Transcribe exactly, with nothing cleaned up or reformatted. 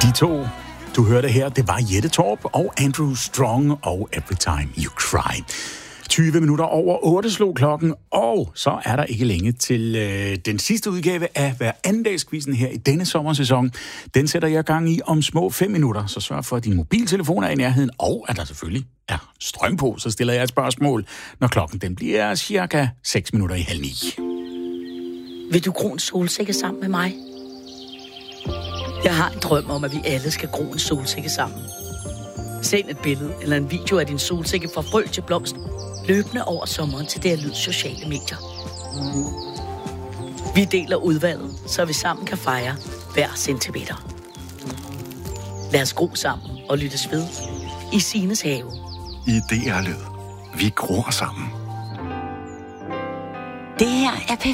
De to, du hørte her, det var Jette Torp og Andrew Strong og Every Time You Cry. tyve minutter over otte slog klokken, og så er der ikke længe til øh, den sidste udgave af hver andendagsquizzen her i denne sommersæson. Den sætter jeg gang i om små fem minutter, så sørg for, at din mobiltelefon er i nærheden, og at der selvfølgelig er strøm på, så stiller jeg et spørgsmål, når klokken den bliver cirka seks minutter i halv ni. Vil du gro en solsikke sammen med mig? Jeg har en drøm om, at vi alle skal gro en solsikke sammen. Send et billede eller en video af din solsikke fra frø til blomst, løbende over sommeren til D R Lyds sociale medier. Vi deler udvalget, så vi sammen kan fejre hver centimeter. Lad os gro sammen og lyttes ved i Sines have. I D R Lyd. Vi gror sammen. Det her er P